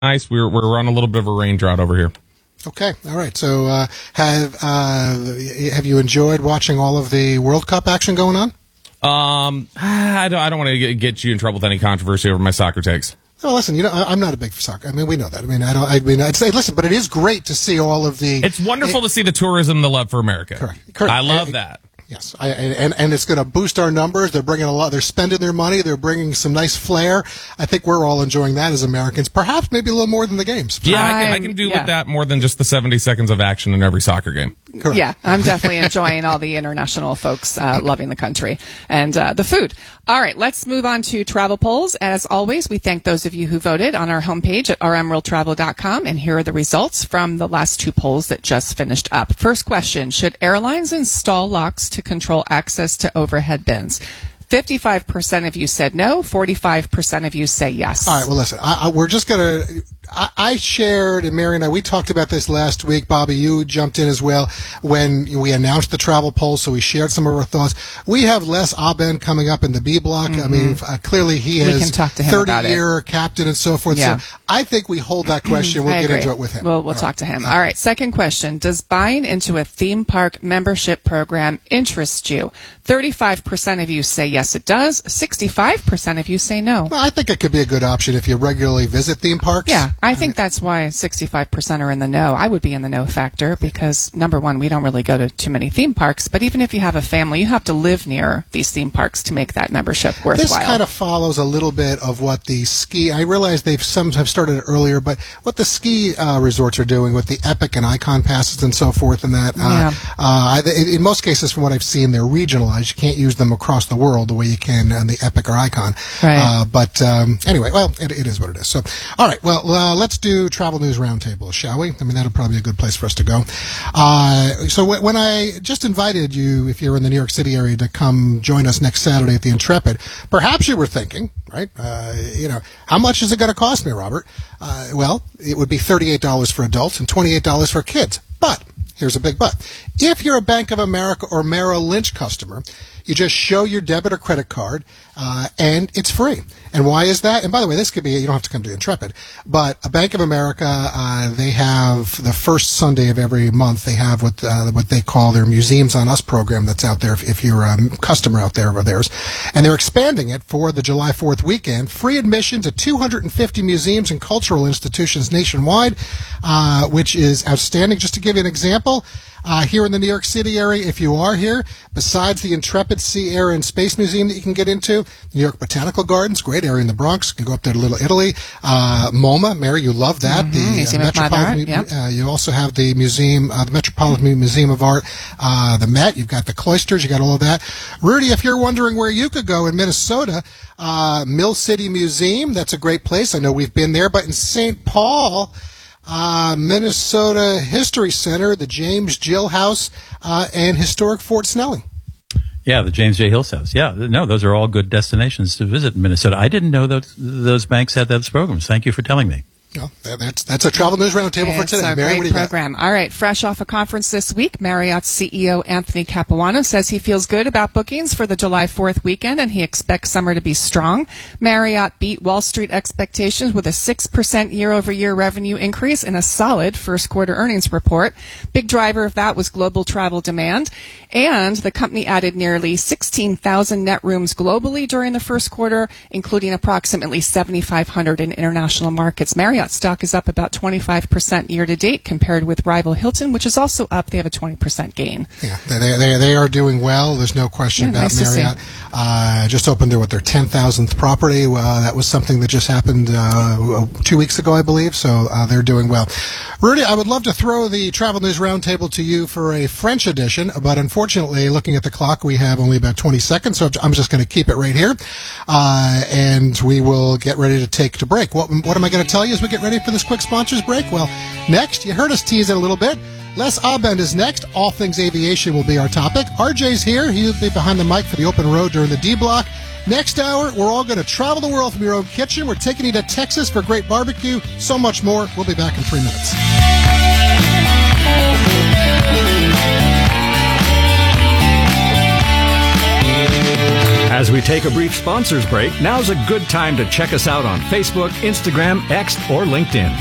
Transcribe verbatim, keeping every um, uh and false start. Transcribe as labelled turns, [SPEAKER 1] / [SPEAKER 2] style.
[SPEAKER 1] nice. We're we're on a little bit of a rain drought over here.
[SPEAKER 2] Okay, all right. So uh, have uh, have you enjoyed watching all of the World Cup action going on?
[SPEAKER 1] Um, I don't I don't want to get you in trouble with any controversy over my soccer takes.
[SPEAKER 2] No, listen. You know, I, I'm not a big soccer. I mean, we know that. I mean, I don't. I mean, I'd say, listen, but it is great to see all of the.
[SPEAKER 1] It's wonderful it, to see the tourism, the love for America.
[SPEAKER 2] Correct. Correct.
[SPEAKER 1] I love
[SPEAKER 2] and,
[SPEAKER 1] that.
[SPEAKER 2] Yes, I, and and it's going to boost our numbers. They're bringing a lot. They're spending their money. They're bringing some nice flair. I think we're all enjoying that as Americans. Perhaps maybe a little more than the games.
[SPEAKER 1] Yeah, I can, I can do
[SPEAKER 3] yeah.
[SPEAKER 1] with that more than just the seventy seconds of action in every soccer game.
[SPEAKER 2] Correct.
[SPEAKER 3] Yeah, I'm definitely enjoying all the international folks uh, loving the country and uh, the food. All right, let's move on to travel polls. As always, we thank those of you who voted on our homepage at r m world travel dot com. And here are the results from the last two polls that just finished up. First question, should airlines install locks to control access to overhead bins? fifty-five percent of you said no, forty-five percent of you say yes.
[SPEAKER 2] All right, well, listen, I, I, we're just going to, I shared, and Mary and I, we talked about this last week. Bobby, you jumped in as well when we announced the travel poll, so we shared some of our thoughts. We have Les Abend coming up in the B block. Mm-hmm. I mean, uh, clearly he is thirty-year captain and so forth.
[SPEAKER 3] Yeah.
[SPEAKER 2] So I think we hold that question. We'll
[SPEAKER 3] I
[SPEAKER 2] get
[SPEAKER 3] agree.
[SPEAKER 2] into it with him.
[SPEAKER 3] We'll, we'll
[SPEAKER 2] All
[SPEAKER 3] talk
[SPEAKER 2] right.
[SPEAKER 3] to him. All right, second question. Does buying into a theme park membership program interest you? thirty-five percent of you say yes, it does. sixty-five percent of you say no.
[SPEAKER 2] Well, I think it could be a good option if you regularly visit theme parks.
[SPEAKER 3] Yeah, I think that's why sixty-five percent are in the no. I would be in the no factor because, number one, we don't really go to too many theme parks, but even if you have a family, you have to live near these theme parks to make that membership worthwhile.
[SPEAKER 2] This kind of follows a little bit of what the ski, I realize they've some have started it earlier, but what the ski uh, resorts are doing with the Epic and Icon passes and so forth and that. Uh,
[SPEAKER 3] Yeah.
[SPEAKER 2] uh, in most cases, from what I've seen, they're regionalized. You can't use them across the world the way you can on the Epic or Icon.
[SPEAKER 3] Right.
[SPEAKER 2] Uh, but um, anyway, well, it, it is what it is. So, all right, well, uh, let's do Travel News Roundtable, shall we? I mean, that'll probably be a good place for us to go. Uh, so w- when I just invited you, if you're in the New York City area, to come join us next Saturday at the Intrepid, perhaps you were thinking, right, uh, you know, how much is it going to cost me, Robert? Uh, well, it would be thirty-eight dollars for adults and twenty-eight dollars for kids. But here's a big but. If you're a Bank of America or Merrill Lynch customer, you just show your debit or credit card, uh, and it's free. And why is that? And by the way, this could be, you don't have to come to Intrepid, but a Bank of America, uh, they have the first Sunday of every month, they have what, uh, what they call their Museums on Us program that's out there if, if you're a customer out there of theirs. And they're expanding it for the July fourth weekend. Free admission to two hundred fifty museums and cultural institutions nationwide, uh, which is outstanding. Just to give you an example, Uh, here in the New York City area, if you are here, besides the Intrepid Sea, Air, and Space Museum that you can get into, New York Botanical Gardens, great area in the Bronx. You can go up there to Little Italy. Uh, MoMA, Mary, you love that.
[SPEAKER 3] Mm-hmm.
[SPEAKER 2] The
[SPEAKER 3] Museum
[SPEAKER 2] uh,
[SPEAKER 3] of Modern Art,
[SPEAKER 2] Metropolitan,
[SPEAKER 3] yep.
[SPEAKER 2] uh, you also have the museum, uh, the Metropolitan Museum of Art, uh, the Met. You've got the cloisters. You got all of that. Rudy, if you're wondering where you could go in Minnesota, uh, Mill City Museum, that's a great place. I know we've been there, but in Saint Paul, Uh, Minnesota History Center, the James Gill House, uh, and historic Fort Snelling.
[SPEAKER 4] Yeah, the James J. Hills House. Yeah, no, those are all good destinations to visit in Minnesota. I didn't know that those banks had those programs. Thank you for telling me.
[SPEAKER 2] No, that's that's a Travel News Roundtable for
[SPEAKER 3] It's
[SPEAKER 2] today.
[SPEAKER 3] a
[SPEAKER 2] Mary,
[SPEAKER 3] great
[SPEAKER 2] what do you
[SPEAKER 3] program. All right, fresh off a conference this week, Marriott's C E O Anthony Capuano says he feels good about bookings for the July fourth weekend, and he expects summer to be strong. Marriott beat Wall Street expectations with a six percent year-over-year revenue increase and a solid first-quarter earnings report. Big driver of that was global travel demand, and the company added nearly sixteen thousand net rooms globally during the first quarter, including approximately seventy-five hundred in international markets. Marriott stock is up about twenty-five percent year-to-date compared with rival Hilton, which is also up. They have a twenty percent gain.
[SPEAKER 2] Yeah, they, they, they are doing well. There's no question
[SPEAKER 3] Yeah,
[SPEAKER 2] about
[SPEAKER 3] nice to see.
[SPEAKER 2] Marriott. Uh, just opened their, what, their ten thousandth property. Uh, that was something that just happened uh, two weeks ago, I believe, so uh, they're doing well. Rudy, I would love to throw the Travel News Roundtable to you for a French edition, but unfortunately, looking at the clock, we have only about twenty seconds, so I'm just going to keep it right here, uh, and we will get ready to take to break. What, what am I going to tell you as we get ready for this quick sponsors break? Well, next, you heard us tease it a little bit. Les Abend is next. All things aviation will be our topic. R J's here. He'll be behind the mic for the open road during the D block. Next hour, we're all going to travel the world from your own kitchen. We're taking you to Texas for great barbecue. So much more. We'll be back in three minutes.
[SPEAKER 5] As we take a brief sponsors break, now's a good time to check us out on Facebook, Instagram, X, or LinkedIn.